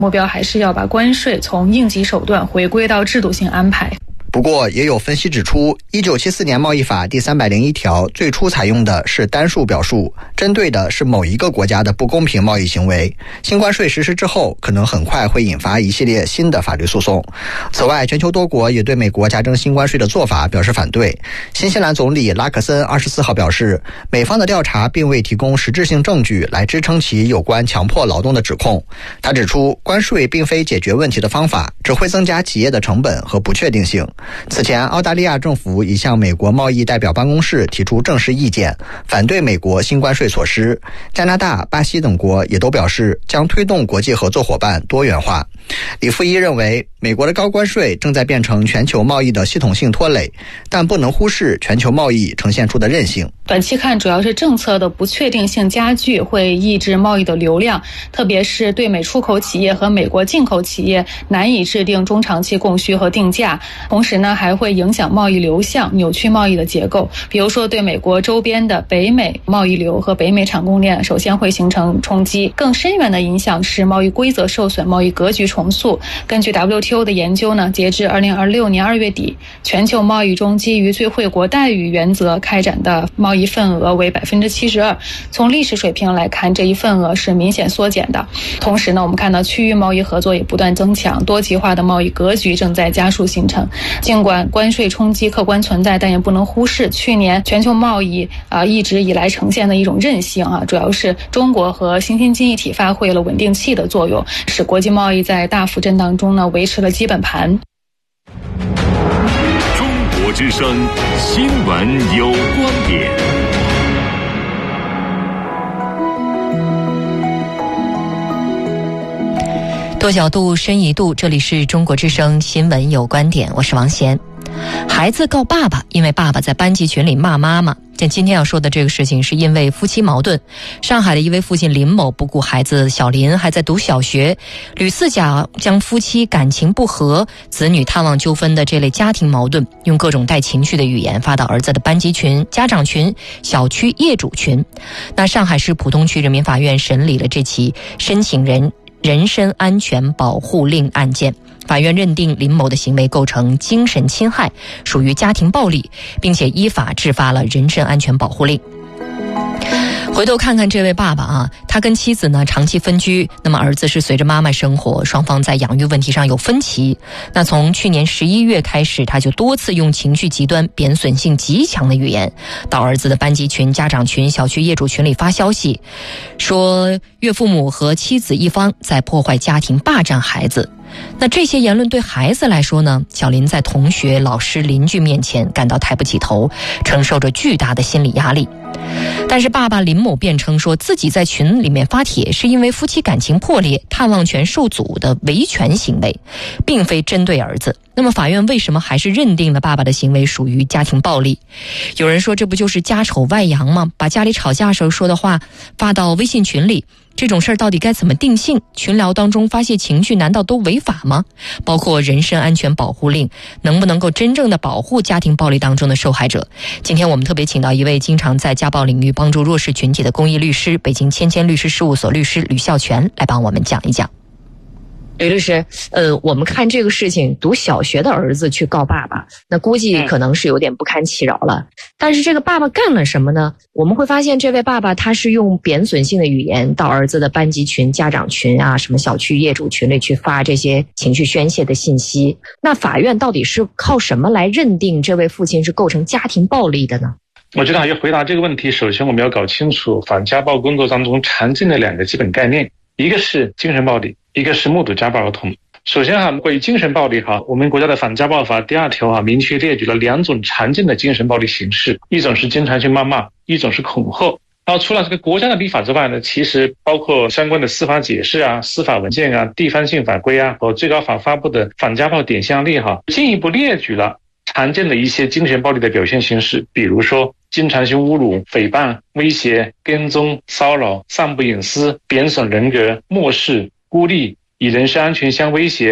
目标还是要把关税从应急手段回归到制度性安排。 不过，也有分析指出，1974年贸易法第301条最初采用的是单数表述，针对的是某一个国家的不公平贸易行为。新关税实施之后，可能很快会引发一系列新的法律诉讼。此外，全球多国也对美国加征新关税的做法表示反对。新西兰总理拉克森24号表示，美方的调查并未提供实质性证据来支撑其有关强迫劳动的指控。他指出，关税并非解决问题的方法，只会增加企业的成本和不确定性。此前，澳大利亚政府已向美国贸易代表办公室提出正式意见，反对美国新关税措施。加拿大、巴西等国也都表示将推动国际合作伙伴多元化。李富一认为，美国的高关税正在变成全球贸易的系统性拖累，但不能忽视全球贸易呈现出的韧性。 短期看，主要是政策的不确定性加剧会抑制贸易的流量，特别是对美出口企业和美国进口企业难以制定中长期供需和定价。同时呢，还会影响贸易流向，扭曲贸易的结构。比如说，对美国周边的北美贸易流和北美产供链首先会形成冲击。更深远的影响是贸易规则受损，贸易格局重塑。根据 WTO 的研究呢，截至2026年2月底，全球贸易中基于最惠国待遇原则开展的贸易份额为 72%。 从历史水平来看，这一份额是明显缩减的。同时呢，我们看到区域贸易合作也不断增强，多极化的贸易格局正在加速形成。尽管关税冲击客观存在，但也不能忽视去年全球贸易一直以来呈现的一种韧性主要是中国和新兴经济体发挥了稳定器的作用，使国际贸易在大幅震荡中呢维持了基本盘。 中国之声新闻有观点。 多角度深一度，这里是中国之声新闻有观点，我是王贤。孩子告爸爸，因为爸爸在班级群里骂妈妈。今天要说的这个事情是因为夫妻矛盾。上海的一位父亲林某不顾孩子小林还在读小学，屡次将夫妻感情不和、子女探望纠纷的这类家庭矛盾，用各种带情绪的语言发到儿子的班级群、家长群、小区业主群。那上海市浦东区人民法院审理了这起申请人身安全保护令案件，法院认定林某的行为构成精神侵害，属于家庭暴力，并且依法制发了人身安全保护令。回头看看这位爸爸他跟妻子呢长期分居，那么儿子是随着妈妈生活，双方在养育问题上有分歧。那从去年11月开始，他就多次用情绪极端、贬损性极强的语言到儿子的班级群、家长群、小区业主群里发消息，说岳父母和妻子一方在破坏家庭、霸占孩子。那这些言论对孩子来说呢，小林在同学、老师、邻居面前感到抬不起头，承受着巨大的心理压力。但是爸爸林某辩称说，自己在群里面发帖是因为夫妻感情破裂、探望权受阻的维权行为，并非针对儿子。那么法院为什么还是认定了爸爸的行为属于家庭暴力？有人说，这不就是家丑外扬吗？把家里吵架时候说的话发到微信群里，这种事儿到底该怎么定性？群聊当中发泄情绪难道都违法吗？包括人身安全保护令能不能够真正的保护家庭暴力当中的受害者？今天我们特别请到一位经常在家暴领域帮助弱势群体的公益律师，北京千律师事务所律师吕孝全来帮我们讲一讲。 吕律师，我们看这个事情，读小学的儿子去告爸爸，那估计可能是有点不堪其扰了。但是这个爸爸干了什么呢？我们会发现这位爸爸他是用贬损性的语言到儿子的班级群、家长群什么小区业主群里去发这些情绪宣泄的信息。那法院到底是靠什么来认定这位父亲是构成家庭暴力的呢？ 我觉得要回答这个问题，首先我们要搞清楚反家暴工作当中常见的两个基本概念，一个是精神暴力，一个是目睹家暴儿童。首先关于精神暴力我们国家的反家暴法第2条明确列举了2种常见的精神暴力形式，一种是经常性谩骂，一种是恐吓。然后除了这个国家的立法之外呢，其实包括相关的司法解释司法文件地方性法规和最高法发布的反家暴典型案例进一步列举了常见的一些精神暴力的表现形式，比如说经常性侮辱、诽谤、威胁、跟踪、骚扰、散布隐私、贬损人格、漠视、孤立、以人身安全相威胁、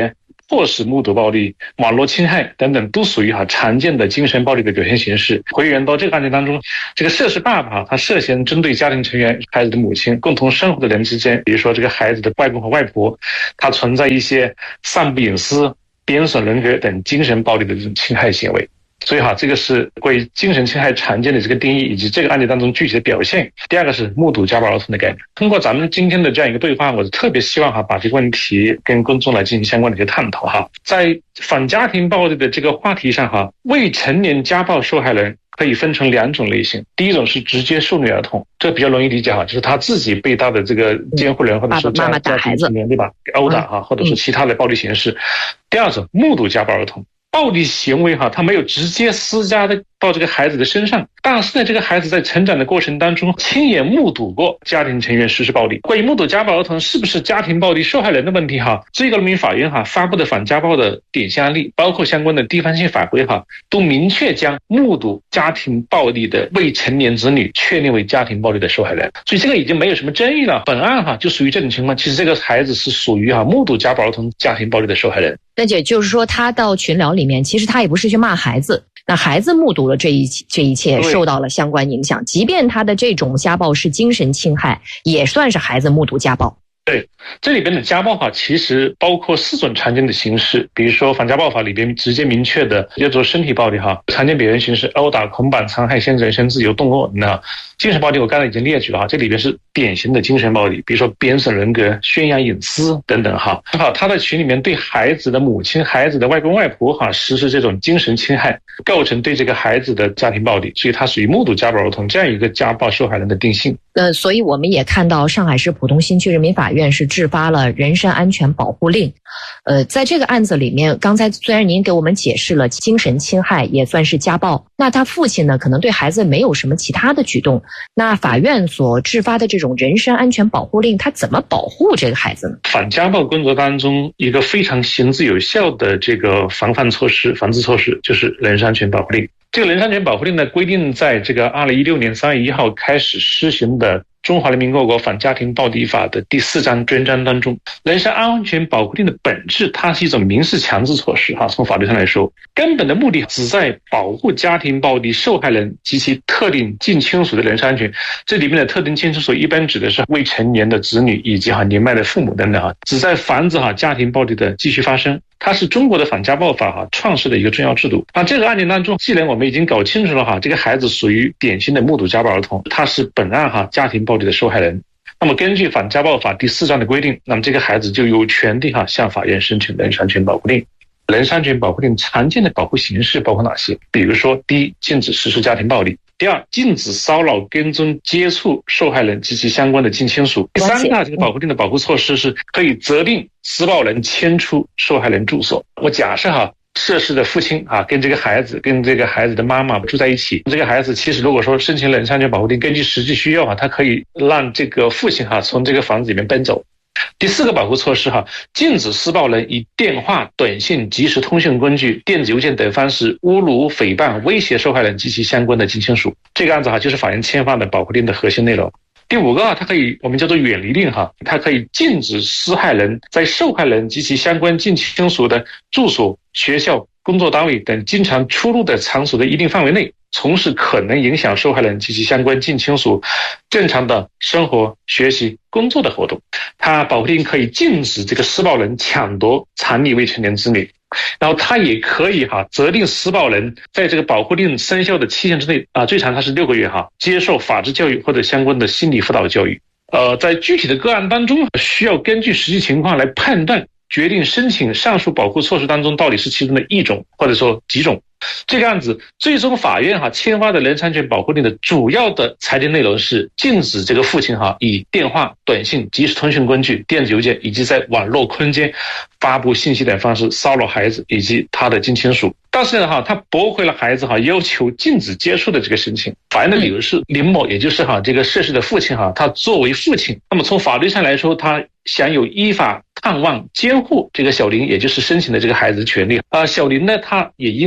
迫使目睹暴力、网络侵害等等，都属于常见的精神暴力的表现形式。回源到这个案件当中，这个涉事爸爸他涉嫌针对家庭成员、孩子的母亲、共同生活的人之间，比如说这个孩子的外公和外婆，他存在一些散布隐私、贬损人格等精神暴力的这种侵害行为。所以这个是关于精神侵害常见的这个定义，以及这个案例当中具体的表现。第二个是目睹家暴儿童的概念。通过咱们今天的这样一个对话，我是特别希望把这个问题跟公众来进行相关的一些探讨在反家庭暴力的这个话题上未成年家暴受害人可以分成2种类型。第一种是直接受虐儿童，这比较容易理解就是他自己被他的这个监护人或者是妈妈打孩子， 对吧？殴打或者是其他的暴力形式。第二种目睹家暴儿童。暴力行为他没有直接施加到这个孩子的身上，但是呢，这个孩子在成长的过程当中亲眼目睹过家庭成员实施暴力。关于目睹家暴儿童是不是家庭暴力受害人的问题最高人民法院发布的反家暴的典型案例，包括相关的地方性法规都明确将目睹家庭暴力的未成年子女确定为家庭暴力的受害人，所以这个已经没有什么争议了。本案就属于这种情况，其实这个孩子是属于目睹家暴儿童家庭暴力的受害人。 那也就是说，他到群聊里面，其实他也不是去骂孩子，那孩子目睹了这一切，受到了相关影响。即便他的这种家暴是精神侵害，也算是孩子目睹家暴。 对，这里边的家暴其实包括4种常见的形式，比如说反家暴法里边直接明确的叫做身体暴力常见表现形式殴打、捆绑、残害、限制人身自由、动恶。那精神暴力我刚才已经列举了这里边是典型的精神暴力，比如说贬损人格、宣扬隐私等等他在群里面对孩子的母亲、孩子的外公外婆实施这种精神侵害，构成对这个孩子的家庭暴力，所以他属于目睹家暴儿童这样一个家暴受害人的定性。 所以我们也看到上海市浦东新区人民法院是制发了人身安全保护令。在这个案子里面，刚才虽然您给我们解释了精神侵害也算是家暴，那他父亲呢可能对孩子没有什么其他的举动，那法院所制发的这种人身安全保护令，他怎么保护这个孩子呢？ 反家暴工作当中一个非常行之有效的这个防治措施就是人身安全保护令。这个人身安全保护令呢，规定在这个2016年3月1号开始施行的中华人民共和国反家庭暴力法的第4章专章当中，人身安全保护令的本质，它是一种民事强制措施从法律上来说，根本的目的旨在保护家庭暴力受害人及其特定近亲属的人身安全。这里面的特定近亲属一般指的是未成年的子女以及年迈的父母等等旨在防止家庭暴力的继续发生。它是中国的反家暴法创设的一个重要制度。那这个案件当中，既然我们已经搞清楚了这个孩子属于典型的目睹家暴儿童，他是本案家庭暴力的受害人，那么根据反家暴法第4章的规定，那么这个孩子就有权利向法院申请人身安全保护令。人身安全保护令常见的保护形式包括哪些？比如说，第一，禁止实施家庭暴力；第二，禁止骚扰、跟踪、接触受害人及其相关的近亲属；第三，这个保护令的保护措施是可以责令施暴人迁出受害人住所。我假设涉事的父亲跟这个孩子的妈妈住在一起，这个孩子其实如果说申请人身安全保护令，根据实际需要他可以让这个父亲从这个房子里面搬走。第4个保护措施禁止施暴人以电话、短信、即时通讯工具、电子邮件等方式侮辱、诽谤、威胁受害人及其相关的近亲属。这个案子就是法院签发的保护令的核心内容。第5个它可以我们叫做远离令它可以禁止施害人在受害人及其相关近亲属的住所、学校、工作单位等经常出入的场所的一定范围内从事可能影响受害人及其相关近亲属正常的生活、学习、工作的活动。它保护令可以禁止这个施暴人抢夺残疾未成年子女，然后他也可以责令施暴人在这个保护令生效的期限之内最长它是6个月接受法治教育或者相关的心理辅导教育。在具体的个案当中，需要根据实际情况来判断决定申请上述保护措施当中到底是其中的一种或者说几种。这个案子最终法院签发的人身安全保护令的主要的裁定内容是禁止这个父亲以电话、短信、即时通讯工具、电子邮件以及在网络空间发布信息等方式骚扰孩子以及他的近亲属。但是呢他驳回了孩子要求禁止接触的这个申请。法院的理由是林某，也就是这个涉事的父亲他作为父亲，那么从法律上来说，他享有依法探望、监护这个小林，也就是申请的这个孩子的权利。小林呢，他也应当投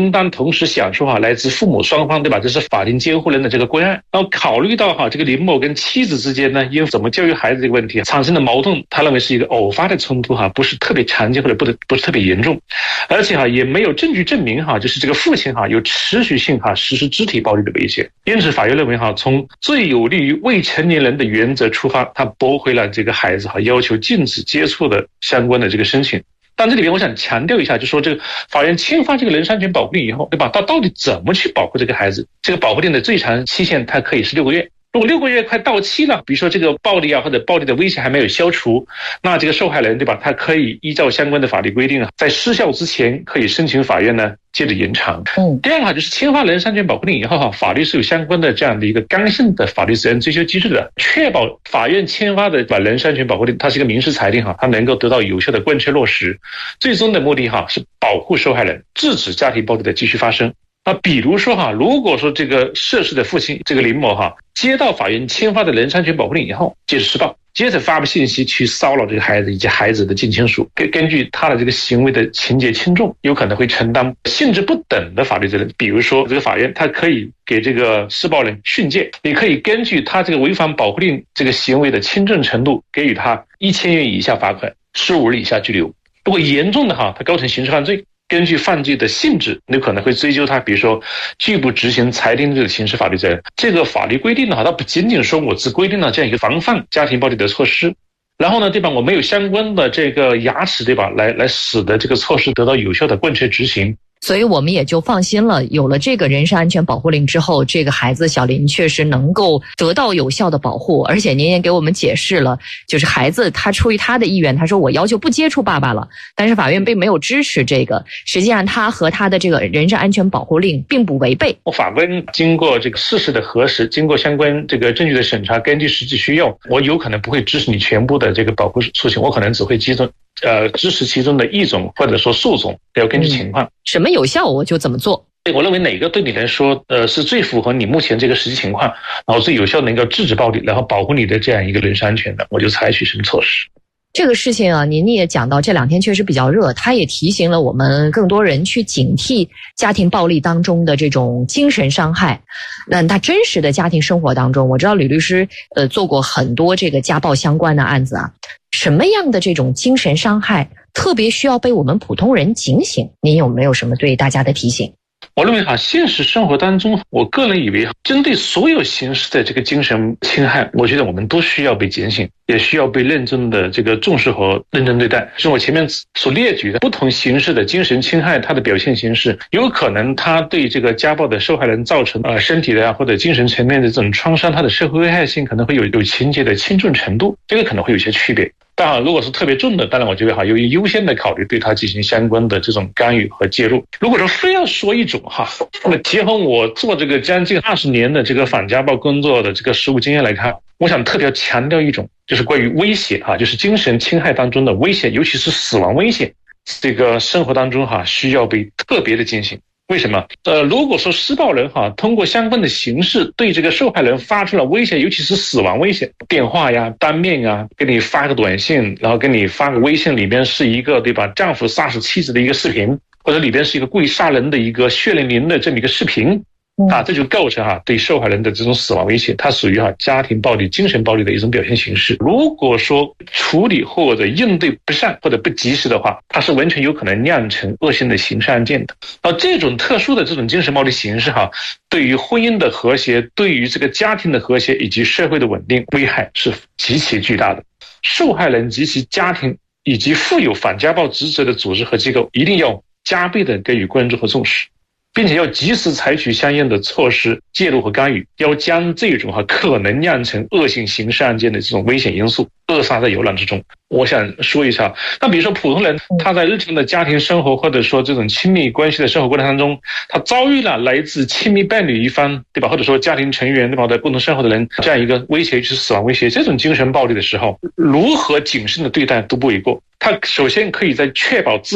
同时享受来自父母双方，对吧？这是法定监护人的这个关爱。然后考虑到这个林某跟妻子之间呢，因为怎么教育孩子这个问题产生的矛盾，他认为是一个偶发的冲突不是特别常见或者不是特别严重，而且也没有证据证明就是这个父亲有持续性实施肢体暴力的威胁。因此法院认为从最有利于未成年人的原则出发，他驳回了这个孩子要求禁止接触的相关的这个申请。但这里边我想强调一下，就是说这个法院签发这个人身安全保护令以后，对吧？他到底怎么去保护这个孩子？这个保护令的最长期限它可以是6个月。如果6个月快到期了，比如说这个暴力或者暴力的威胁还没有消除，那这个受害人，对吧？他可以依照相关的法律规定在失效之前可以申请法院呢接着延长。第二个就是签发人身安全保护令以后法律是有相关的这样的一个刚性的法律责任追究机制的，确保法院签发的人身安全保护令它是一个民事裁定它能够得到有效的贯彻落实，最终的目的是保护受害人，制止家庭暴力的继续发生。比如说如果说这个涉事的父亲这个林某接到法院签发的人身安全保护令以后，接着施暴，接着发布信息去骚扰这个孩子以及孩子的近亲属，根据他的这个行为的情节轻重，有可能会承担性质不等的法律责任。比如说这个法院他可以给这个施暴人训诫，也可以根据他这个违反保护令这个行为的轻重程度，给予他1000元以下罚款，15日以下拘留。如果严重的他构成刑事犯罪，根据犯罪的性质，有可能会追究他，比如说拒不执行裁定这个刑事法律责任。这个法律规定它不仅仅说我只规定了这样一个防范家庭暴力的措施，然后呢，对吧？我没有相关的这个牙齿，对吧？来使得这个措施得到有效的贯彻执行。 所以我们也就放心了，有了这个人身安全保护令之后，这个孩子小林确实能够得到有效的保护。而且您也给我们解释了，就是孩子他出于他的意愿，他说我要求不接触爸爸了，但是法院并没有支持这个，实际上他和他的这个人身安全保护令并不违背。 法官经过这个事实的核实，经过相关这个证据的审查，根据实际需要，我有可能不会支持你全部的这个保护诉请，我可能只会支持其中的一种或者说数种，要根据情况。 什么有效我就怎么做。 我认为哪个对你来说是最符合你目前这个实际情况，然后最有效能够制止暴力，然后保护你的这样一个人身安全的，我就采取什么措施。 这个事情您也讲到这2天确实比较热，他也提醒了我们更多人去警惕家庭暴力当中的这种精神伤害。那他真实的家庭生活当中，我知道吕律师做过很多这个家暴相关的案子什么样的这种精神伤害特别需要被我们普通人警醒？您有没有什么对大家的提醒？ 我认为现实生活当中，我个人以为针对所有形式的这个精神侵害，我觉得我们都需要被警醒，也需要被认真的这个重视和认真对待。是我前面所列举的不同形式的精神侵害，它的表现形式有可能它对这个家暴的受害人造成身体的或者精神层面的这种创伤，它的社会危害性可能会有情节的轻重程度，这个可能会有些区别。当然如果是特别重的，当然我觉得由于优先的考虑对它进行相关的这种干预和介入。如果说非要说一种那么结合我做这个将近20年的这个反家暴工作的这个实务经验来看，我想特别要强调一种，就是关于威胁就是精神侵害当中的威胁，尤其是死亡威胁，这个生活当中需要被特别的警醒。为什么？如果说施暴人通过相关的形式对这个受害人发出了威胁，尤其是死亡威胁，电话呀、当面啊，给你发个短信，然后给你发个微信，里边是一个对吧丈夫杀死妻子的一个视频，或者里边是一个故意杀人的一个血淋淋的这么一个视频这就构成对受害人的这种死亡威胁，它属于家庭暴力、精神暴力的一种表现形式。如果说处理或者应对不善或者不及时的话，它是完全有可能酿成恶性的刑事案件的。这种特殊的这种精神暴力形式对于婚姻的和谐、对于这个家庭的和谐以及社会的稳定危害是极其巨大的。受害人及其家庭以及负有反家暴职责的组织和机构一定要加倍的给予关注和重视，并且要及时采取相应的措施介入和干预，要将这种可能酿成恶性刑事案件的这种危险因素扼杀在摇篮之中。我想说一下，那比如说普通人他在日常的家庭生活或者说这种亲密关系的生活过程当中，他遭遇了来自亲密伴侣一方对吧，或者说家庭成员对吧，在共同生活的人这样一个威胁，就是死亡威胁，这种精神暴力的时候，如何谨慎的对待都不为过。他首先可以在确保自身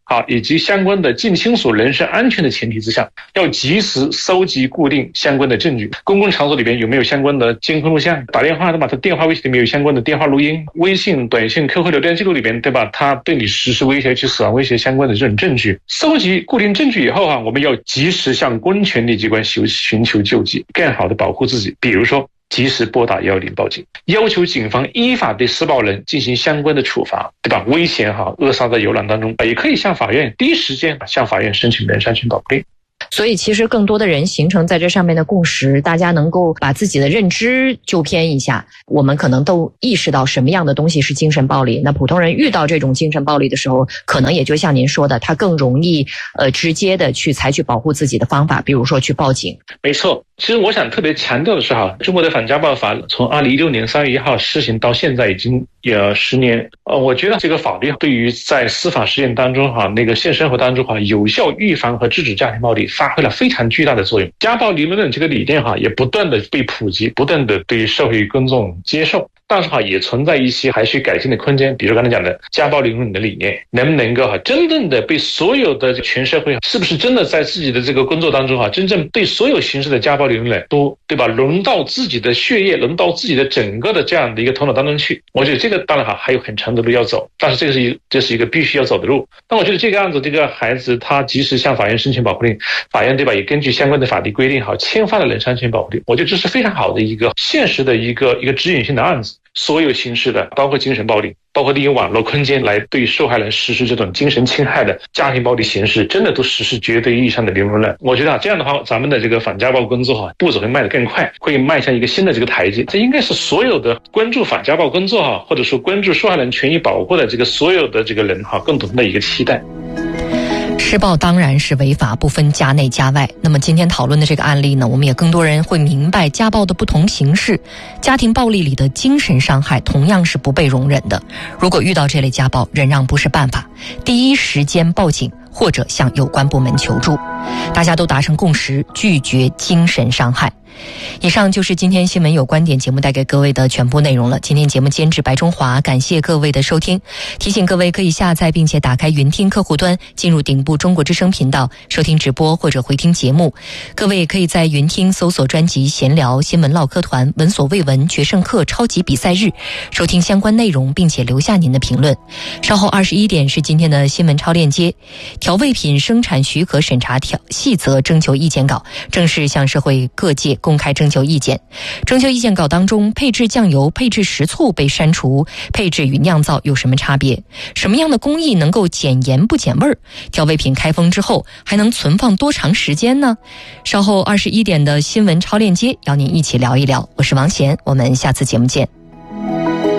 好，以及相关的近亲属人身安全的前提之下，要及时收集固定相关的证据。公共场所里边有没有相关的监控录像？打电话对吧？他电话威胁里面有相关的电话录音、微信、短信、QQ 聊天记录里边对吧？他对你实施威胁去死亡威胁相关的这种证据，收集固定证据以后我们要及时向公权力机关寻求救济，更好的保护自己。比如说及时拨打110报警，要求警方依法对施暴人进行相关的处罚，对吧？危险扼杀在游览当中，也可以向法院第一时间向法院申请人身安全保护令。 所以其实更多的人形成在这上面的共识，大家能够把自己的认知纠偏一下，我们可能都意识到什么样的东西是精神暴力。那普通人遇到这种精神暴力的时候，可能也就像您说的，他更容易直接的去采取保护自己的方法，比如说去报警。 没错，其实我想特别强调的是中国的反家暴法从2016年3月1号施行到现在已经有10年。我觉得这个法律对于在司法实践当中那个现实生活当中有效预防和制止家庭暴力发挥了非常巨大的作用。家暴理论这个理念也不断的被普及，不断的对社会公众接受。但是也存在一些还需改进的空间，比如刚才讲的家暴理论的理念，能不能够真正的被所有的全社会，是不是真的在自己的这个工作当中真正对所有形式的家暴理论都对吧融到自己的血液，融到自己的整个的这样的一个头脑当中去？我觉得这个当然还有很长的路要走，但是这是一个必须要走的路。但我觉得这个样子，这个孩子他及时向法院申请保护令，法院对吧也根据相关的法律规定签发了人身安全保护令。我觉得这是非常好的一个现实的一个指引性的案子。所有形式的，包括精神暴力，包括利用网络空间来对受害人实施这种精神侵害的家庭暴力形式，真的都实施绝对意义上的零容忍。我觉得这样的话，咱们的这个反家暴工作步骤会迈得更快，会迈向一个新的这个台阶。这应该是所有的关注反家暴工作或者说关注受害人权益保护的这个所有的这个人共同的一个期待。 施暴当然是违法，不分家内家外。那么今天讨论的这个案例呢，我们也更多人会明白家暴的不同形式，家庭暴力里的精神伤害同样是不被容忍的。如果遇到这类家暴，忍让不是办法，第一时间报警或者向有关部门求助。大家都达成共识，拒绝精神伤害。以上就是今天新闻有观点节目带给各位的全部内容了。今天节目监制白中华，感谢各位的收听。提醒各位可以下载并且打开云听客户端，进入顶部中国之声频道收听直播或者回听节目。各位也可以在云听搜索专辑闲聊、新闻唠嗑团、闻所未闻、决胜课、超级比赛日，收听相关内容并且留下您的评论。稍后21点是今天的新闻超链接。调味品生产许可审查细则征求意见稿正式向社会各界公开征求意见。征求意见稿当中，配制酱油、配制食醋被删除，配制与酿造有什么差别？什么样的工艺能够减盐不减味儿？调味品开封之后还能存放多长时间呢？稍后21点的新闻超链接，邀您一起聊一聊。我是王贤，我们下次节目见。